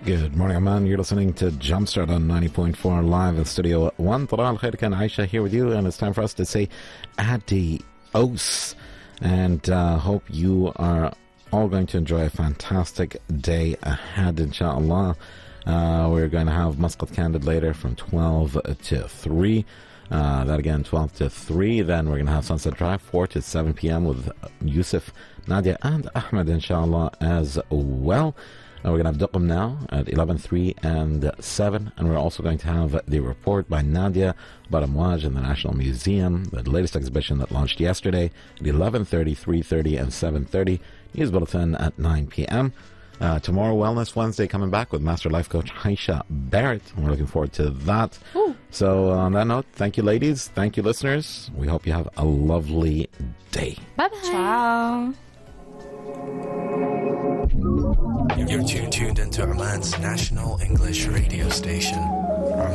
Good morning, Oman. You're listening to Jumpstart on 90.4 live in Studio 1. Tara al Khair Khan Aisha here with you, and it's time for us to say adios. And hope you are all going to enjoy a fantastic day ahead, inshallah. We're going to have Muscat Candid later from 12 to 3. That again, 12 to 3. Then we're going to have Sunset Drive, 4 to 7 p.m. with Yusuf, Nadia, and Ahmed, inshallah, as well. We're going to have Duqm now at 11, 3, and 7. And we're also going to have the report by Nadia about Amwaj in the National Museum, the latest exhibition that launched yesterday at 11:30, 3:30, and 7:30. News Bulletin at 9 p.m. Tomorrow, Wellness Wednesday, coming back with Master Life Coach Aisha Barrett. We're looking forward to that. Ooh. So on that note, thank you, ladies. Thank you, listeners. We hope you have a lovely day. Bye-bye. Ciao. You're tuned into Oman's national English radio station.